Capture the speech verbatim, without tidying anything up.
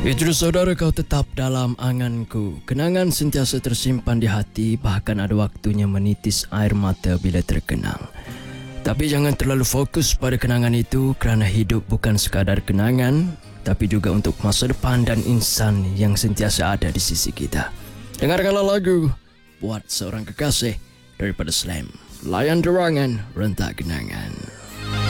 Itu saudara, kau tetap dalam anganku. Kenangan sentiasa tersimpan di hati, bahkan ada waktunya menitis air mata bila terkenang. Tapi jangan terlalu fokus pada kenangan itu, kerana hidup bukan sekadar kenangan, tapi juga untuk masa depan dan insan yang sentiasa ada di sisi kita. Dengarkanlah lagu Buat Seorang Kekasih daripada Slam. Layan derangan, rentak kenangan.